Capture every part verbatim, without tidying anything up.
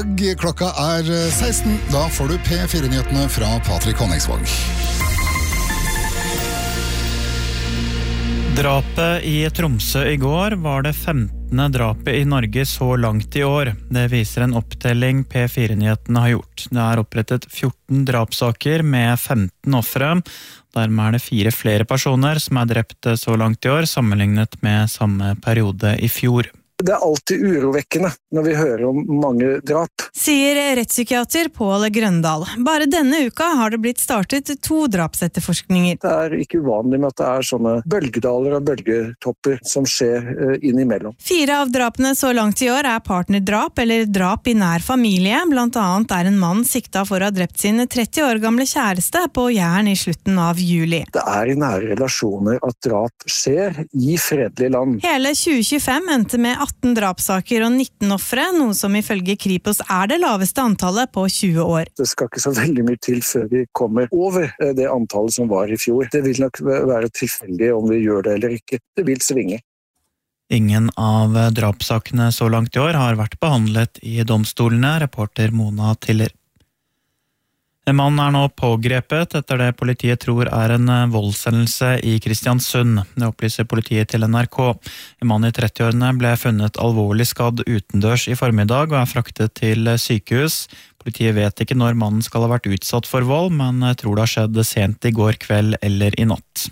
Klokka er seksten, da får du P fire-nyhetene fra Patrick Honningsvåg. Drapet i Tromsø i går var det femtende drapet i Norge så langt i år. Det viser en opptelling P fire-nyhetene har gjort. Det er opprettet fjorten drapssaker med femten offere. Dermed er det fire flere personer som er drept så langt i år, sammenlignet med samme periode i fjor. Det er alltid urovekkende når vi hører om mange drap. Sier rettspsykiater Pål Grøndal. Bare denne uka har det blitt startet to drapsetterforskninger. Det er ikke uvanlig med at det er sånne bølgedaler og bølgetopper som skjer innimellom. Fire av drapene så langt i år er partnerdrap eller drap i nær familie. Blant annet er en mann sikta for å ha drept sin tretti år gamle kjæreste på Jæren i slutten av juli. Det er i nære relasjoner at drap skjer i fredelige land. Hele tjue tjuefem endte med atten drapssaker og nitten offre, noe som ifølge Kripos er det laveste antallet på tjue år. Det skal ikke så veldig mye til før vi kommer over det antallet som var i fjor. Det vil nok være tilfeldig om vi gjør det eller ikke. Det vil svinge. Ingen av drapssakene så langt i år har vært behandlet i domstolene, reporter Mona Tiller. En mann er nå pågrepet etter det politiet tror er en voldshendelse i Kristiansund. Det opplyser politiet til N R K. En mann i trettiårene ble funnet alvorlig skadd utendørs i formiddag og er fraktet til sykehus. Politiet vet ikke når mannen skal ha vært utsatt for vold, men tror det har skjedd sent i går kveld eller i natt.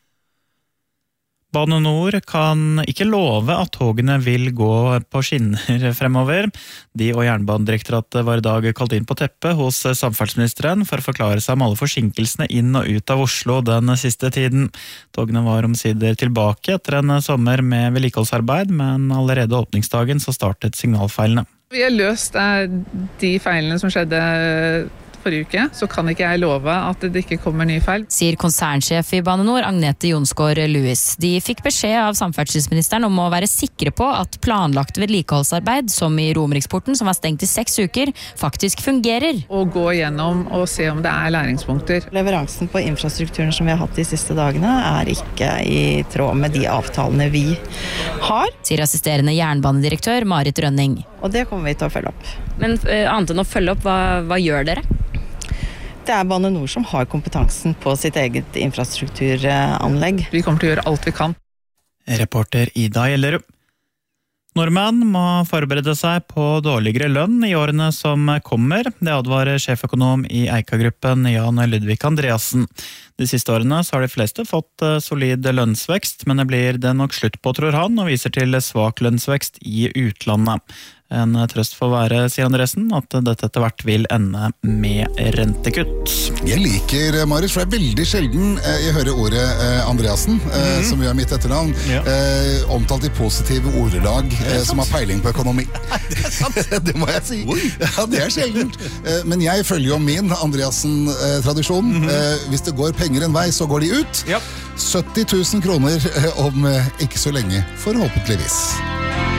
Bane Nor kan ikke love at togene vil gå på skinner fremover. De og Jernbanedirektoratet var i dag kalt inn på teppet hos samferdselsministeren for å forklare seg om alle forsinkelsene inn og ut av Oslo den siste tiden. Togene var omsider tilbake etter en sommer med vedlikeholdsarbeid, men allerede åpningsdagen så startet signalfeilene. Vi har løst de feilene som skjedde forrige uke, så kan ikke jeg love at det ikke kommer nye feil. Sier konsernsjef i Bane Nor, Agnete Jonsgaard Lewis. De fikk beskjed av samferdselsministeren om å være sikre på at planlagt vedlikeholdsarbeid, som i Romeriksporten, som var stengt i seks uker, faktisk fungerer. Og gå gjennom og se om det er læringspunkter. Leveransen på infrastrukturen som vi har hatt de siste dagene er ikke i tråd med de avtalene vi har. Sier assisterende jernbanedirektør Marit Rønning. Og det kommer vi til å følge opp. Men uh, annet enn å følge opp, hva, hva gjør dere? Det er Bane Nor som har kompetansen på sitt eget infrastrukturanlegg. Vi kommer til å gjøre alt vi kan. Reporter Ida Gjellerud. Nordmenn må forberede seg på dårligere lønn i årene som kommer. Det advarer sjeføkonom i Eika-gruppen Jan Ludvig Andreassen. De siste årene så har de fleste fått solid lønnsvekst, men det blir det nok slutt på, tror han, og viser til svak lønnsvekst i utlandet. En trøst for å være, sier Andresen, at dette etter hvert vil ende med rentekutt. Jeg liker, Marius, for det er veldig sjelden jeg hører ordet Andreassen, mm-hmm. som jo er mitt etternavn, ja. eh, omtalt i positive ordelag eh, som har peiling på økonomi. Det er sant. Det må jeg si. Ja, det er sjeldent. Eh, men jeg følger jo min Andreassen-tradisjon. Mm-hmm. eh, hvis det går penger en vei, så går de ut. Ja. sytti tusen kroner om eh, ikke så lenge, forhåpentligvis.